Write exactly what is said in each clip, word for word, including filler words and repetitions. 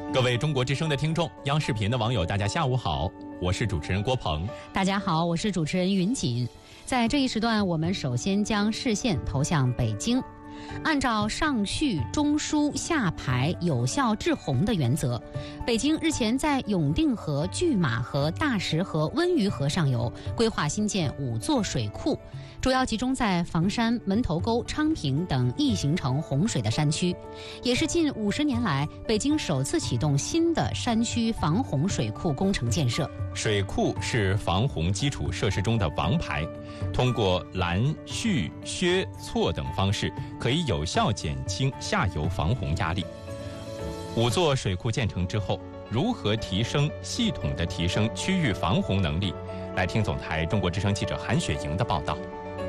各位中国之声的听众，央视频的网友，大家下午好，我是主持人郭鹏。 大家好，我是主持人云锦。在这一时段，我们首先将视线投向北京。按照上叙中枢下排有效治洪的原则，北京日前在永定河、拒马河、大石河、温榆河上游规划新建五座水库，主要集中在房山、门头沟、昌平等易形成洪水的山区，也是近五十年来北京首次启动新的山区防洪水库工程建设。 水库是防洪基础设施中的王牌，通过拦、蓄、削、错等方式，可以有效减轻下游防洪压力。五座水库建成之后，如何提升系统的提升区域防洪能力？来听总台中国之声记者韩雪莹的报道。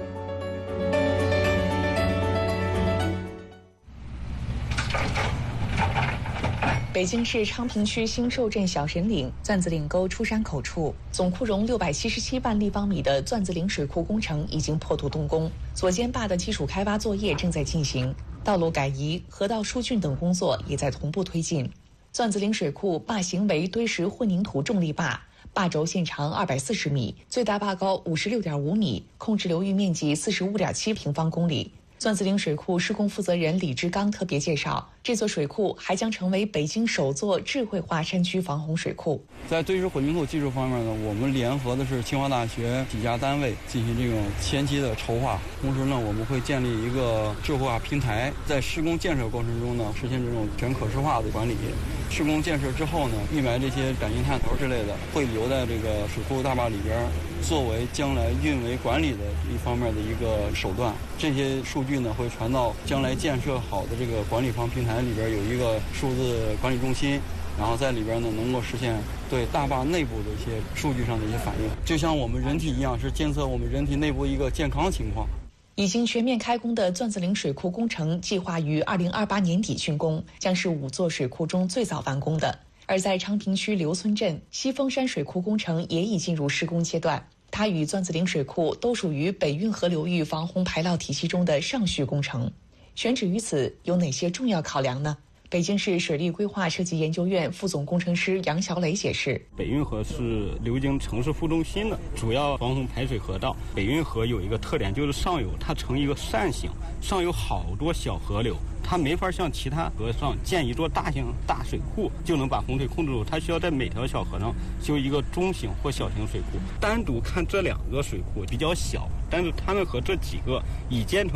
北京市昌平区兴寿镇小神岭钻子岭沟出山口处，总库容六百七十七万立方米的钻子岭水库工程已经破土动工，左肩坝的基础开挖作业正在进行，道路改移、河道疏浚等工作也在同步推进。钻子岭水库坝型为堆石混凝土重力坝，坝轴线长二百四十米，最大坝高五十六点五米，控制流域面积四十五点七平方公里。钻子岭水库施工负责人李志刚特别介绍，这座水库还将成为北京首座智慧化山区防洪水库。 在堆石混凝土技术方面呢，我们联合的是清华大学几家单位进行这种前期的筹划，同时呢，我们会建立一个智慧化平台，在施工建设过程中呢，实现这种全可视化的管理。施工建设之后呢，一埋这些感应探头之类的，会留在这个水库大坝里边，作为将来运维管理的一方面的一个手段。这些数据呢，会传到将来建设好的这个管理方平台里边，有一个数字管理中心，然后在里边呢，能够实现对大坝内部的一些数据上的一些反应，就像我们人体一样，是监测我们人体内部一个健康情况。 已经全面开工的钻子岭水库工程计划于二零二八年底竣工，将是五座水库中最早完工的。而在昌平区刘村镇，西峰山水库工程也已进入施工阶段，它与钻子岭水库都属于北运河流域防洪排涝体系中的上叙工程。选址于此有哪些重要考量呢？北京市水利规划设计研究院副总工程师杨小磊解释， 北运河是流经城市副中心的主要防洪排水河道。北运河有一个特点，就是上游它呈一个扇形，上有好多小河流，它没法像其他河上建一座大型大水库就能把洪水控制住，它需要在每条小河上修一个中型或小型水库。单独看这两个水库比较小，但是它们和这几个已建成